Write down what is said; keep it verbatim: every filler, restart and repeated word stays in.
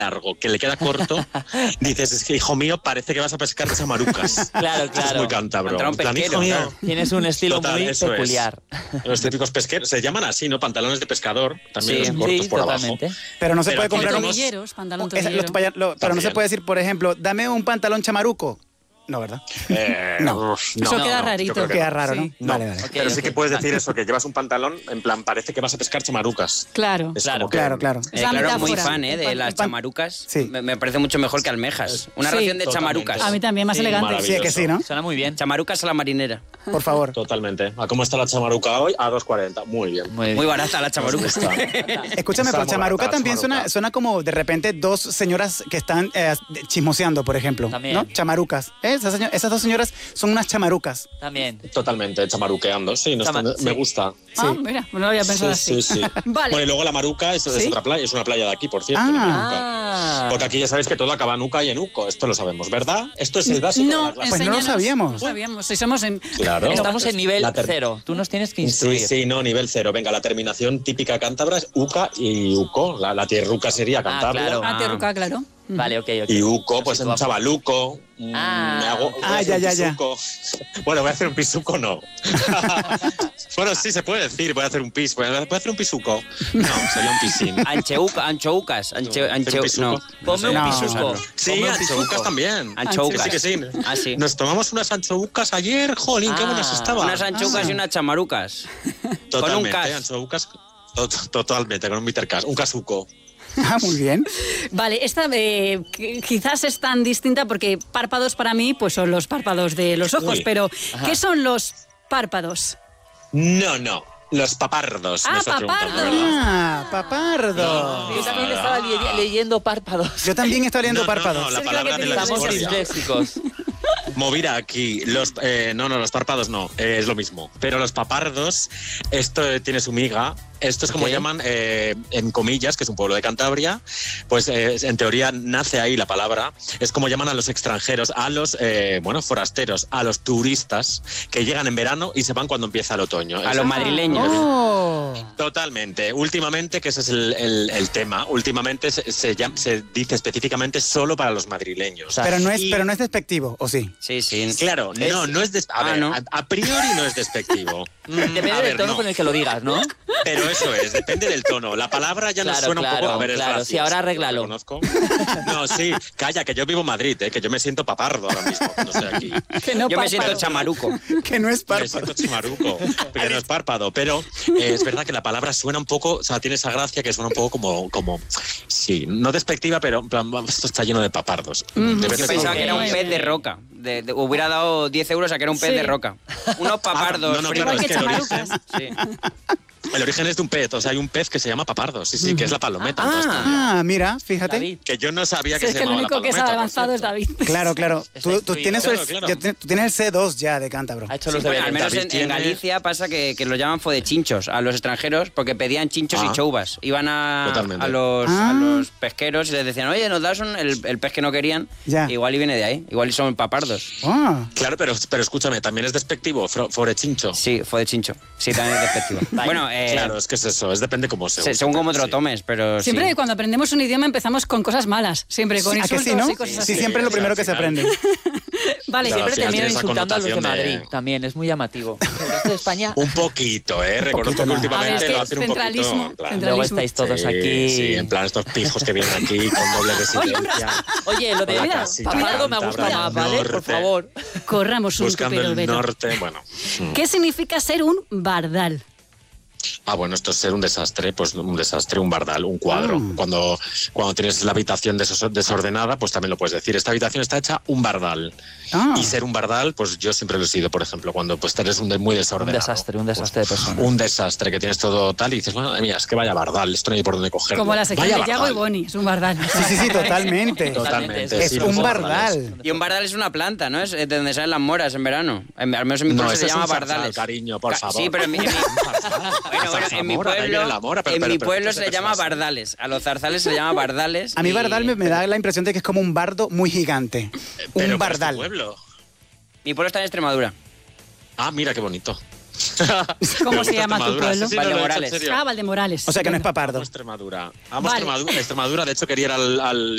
largo, que le queda corto, dices, es que hijo mío, parece que vas a pescar chamarucas. Claro, Esto claro. es muy cántabro. Contra un En plan, pesquero, hijo mío. claro. Tienes un estilo Total, muy eso es. peculiar. Los típicos pesqueros, se llaman así, ¿no? Pantalones de pescador, también Sí, los cortos Sí, por totalmente. abajo. Pero no se Pero puede aquí comprar un... tenemos- Tobilleros, pantalón Esa- tobillero. los paya- lo- pero no se También. puede decir, por ejemplo, dame un pantalón chamaruco. No, ¿verdad? Eh, No. uf, Eso no, queda no, rarito. yo creo que Queda no. raro, ¿no? Sí. No, Vale, vale. Ok, pero sí ok. que puedes decir eso, que llevas un pantalón, en plan, parece que vas a pescar chamarucas. Claro. Es Claro, como que- Claro, claro. Eh, Es la claro, muy metáfora. fan, ¿eh? De El las pan- chamarucas. Sí. Me, me parece mucho mejor que almejas. Una Sí. ración de Totalmente. chamarucas. A mí también, más Sí, elegante. maravilloso. Sí, es que sí, ¿no? Suena muy bien. Chamarucas a la marinera. Por favor. Totalmente. ¿A cómo está la chamaruca hoy? A dos cuarenta. Muy bien. Muy bien. Muy barata la chamaruca. Está. Escúchame, Está pero muy chamaruca barata, también chamaruca. suena, suena como de repente dos señoras que están eh, chismoseando, por ejemplo. También. ¿No? Chamarucas. ¿Eh? Esas, señor- esas dos señoras son unas chamarucas. También. Totalmente, chamaruqueando. Sí, no, Chama- me sí. gusta. Ah, mira, no lo había pensado Sí, así. sí, sí. Vale. Bueno, y luego la Maruca es, es ¿Sí? otra playa, es una playa de aquí, por cierto. Ah. la Maruca. Ah. Porque aquí ya sabéis que todo acaba en Uca y en Uco, esto lo sabemos, ¿verdad? Esto es el básico de No, la clase. Pues no lo enséñanos. sabíamos. No sabíamos. Si somos en... Claro. Estamos en nivel La ter- cero. Tú nos tienes que Sí, instruir. sí, no, nivel cero. Venga, la terminación típica cántabra es Uca y Uco. La, la tierruca sería Cantabria. claro. Ah, Terruca, claro. Vale, ok, ok. Y Uco, Nos pues un situamos. chavaluco. mm, Ah. me hago, voy a Ah, hacer ya, un ya, ya. pisuco. Bueno, voy a hacer un pisuco, no. Bueno, sí, se puede decir, voy a hacer un pis. Voy a voy a hacer un pisuco. No, sería un pisín. Ancheuca, anchoucas. Anche, No, ancheu, hacer un no. pisuco. Ponme un No. pisuco. Sí, Ponme un anchoucas pisuco. también. Anchoucas. Sí, sí, que sí. Ah, sí. Nos tomamos unas anchoucas ayer, jolín, qué Ah, buenas estaban. Unas anchoucas y unas chamarucas. Totalmente, con un cas. anchoucas. to- Totalmente, con un bittercas, un casuco. Ah, muy bien. Vale, esta eh, qu- quizás es tan distinta porque párpados para mí pues son los párpados de los ojos, Uy. pero ¿qué son los párpados? No, no, los papardos. Ah, me estás preguntando, papardos. ¿verdad? Ah, papardo. Yo también estaba le- leyendo párpados. Yo también estaba leyendo No, no, párpados. no, la Es la palabra que de la teníamos Estamos discordia. disléxicos. Movida aquí. Los, eh, no, no, los párpados no, eh, es lo mismo. Pero los papardos, esto eh, tiene su miga. Esto es como Ok. llaman eh, en Comillas, que es un pueblo de Cantabria. Pues eh, en teoría nace ahí la palabra. Es como llaman a los extranjeros, a los, eh, bueno, forasteros, a los turistas que llegan en verano y se van cuando empieza el otoño. A Es- los madrileños. Oh. Totalmente. Últimamente, que ese es el, el- el tema, últimamente se, se llama- se dice específicamente solo para los madrileños. Pero no es, Y- pero no es despectivo, ¿o sí? Sí, sí. Claro, no, no es des- a, Ah, ver, ¿no? a, a priori no es despectivo. Mm, Depende a del ver, tono no. con el que lo digas, ¿no? Pero eso es, depende del tono. La palabra ya nos Claro, suena un claro, poco. A ver, es claro. gracioso, Sí, ahora lo arréglalo. reconozco. No, sí, calla, que yo vivo en Madrid, ¿eh? Que yo me siento papardo ahora mismo cuando estoy aquí. Que no Yo me siento párpado. chamaruco. Que no es Me párpado. siento chimaruco, pero no es párpado. Pero eh, es verdad que la palabra suena un poco, o sea, tiene esa gracia que suena un poco como, como sí, no despectiva, pero en plan, esto está lleno de papardos. Mm, Debes Yo de pensaba Ok. que era un pez de roca. De- de- hubiera dado diez euros a que era un pez Sí. de roca. Unos papardos. Ah, no, no, fritos. claro, Igual que es que el chamarucas. origen, Sí. el origen es de un pez, o sea, hay un pez que se llama papardo, sí, sí, que es la palometa. Ah. entonces, Ah, mira, fíjate. David. que yo no sabía Si que es se que el llamaba la único que palometa, sabe por avanzado es cierto. David. Claro, claro. Está Tú, tú instruido. tienes Claro, el, claro. ya te- tú tienes el C dos ya de cántabro. Ha hecho Sí, los bueno, deberes. al menos David en, en tiene- Galicia pasa que, que lo llaman fodechinchos a los extranjeros porque pedían chinchos Ah. y chouvas. Iban a, Totalmente. a, los, Ah. a los pesqueros y les decían, oye, nos das un- el, el pez que no querían. Ya. Igual y viene de ahí. Igual y son papardos. Ah, Claro, pero, pero escúchame, también es despectivo, fro- forechincho. Sí, fodechincho. Sí, también es despectivo. Vale. Bueno, eh, Claro, es que es eso, es depende cómo se se- use, según cómo te lo sí. tomes, pero Siempre sí. cuando aprendemos un idioma empezamos con cosas malas. Siempre con ¿a que insultos sí, no? y cosas Sí, así. siempre es lo Sí, primero al que se final. aprende. Vale, Claro, siempre al final Termino tiene esa insultando a los de connotación de- Madrid. También, es muy llamativo. El resto de España... Un poquito, ¿eh? Reconozco que nada. últimamente A ver, es que lo hacen un poquito. centralismo, en plan, centralismo. Luego estáis todos sí, aquí... Sí, en plan estos pijos que vienen aquí con doble residencia. Oye, lo de Con la Mira, casita papardo me gusta cántabra más, del ¿vale? Por norte, favor. Corramos un Buscando tupero el velo. norte, bueno. mm. ¿Qué significa ser un bardal? Ah, bueno, esto es ser un desastre, pues un desastre, un bardal, un cuadro. Ah. Cuando, cuando tienes la habitación desos- desordenada, pues también lo puedes decir. Esta habitación está hecha un bardal. Ah. Y ser un bardal, pues yo siempre lo he sido, por ejemplo, cuando pues eres un de- muy Un desordenado. desastre, un desastre de persona. Un desastre, que tienes todo tal y dices, madre mía, es que vaya bardal, esto no hay por dónde cogerlo. Como la sección Vaya de Yago y bardal. Boni, es un bardal. Sí, sí, sí, totalmente. Totalmente. Es sí, un los bardal. Y un bardal es una planta, ¿no? Es de donde salen las moras en verano. En- al menos en mi No, pueblo eso se es llama un zarzal, bardales. cariño, por Ca- favor. Sí, pero en mi, en mi- bueno, bueno, en mi Zarzamora, de ahí viene pueblo, la mora, pero- en pero- mi pero pueblo ¿qué se le te llama pasa? bardales. A los zarzales se le llama bardales. A mí y- bardal me, me da la impresión de que es como un bardo muy gigante. Pero, Un pero es tu bardal. pueblo. Mi pueblo está en Extremadura. Ah, mira qué bonito. ¿Cómo Me se gusta llama tu Extremadura, pueblo? sí, sí, no, lo he hecho en Valdemorales. serio. Ah, Valdemorales. O sea que no es Amo papardo. Extremadura. Amo Vale. Extremadura. Extremadura, de hecho, quería ir al, al